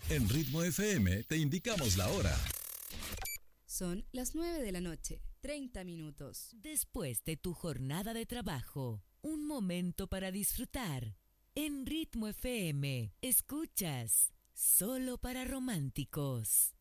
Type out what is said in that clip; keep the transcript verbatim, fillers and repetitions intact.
En Ritmo F M te indicamos la hora. Son las nueve de la noche, treinta minutos. Después de tu jornada de trabajo, un momento para disfrutar. En Ritmo F M, escuchas Solo para Románticos.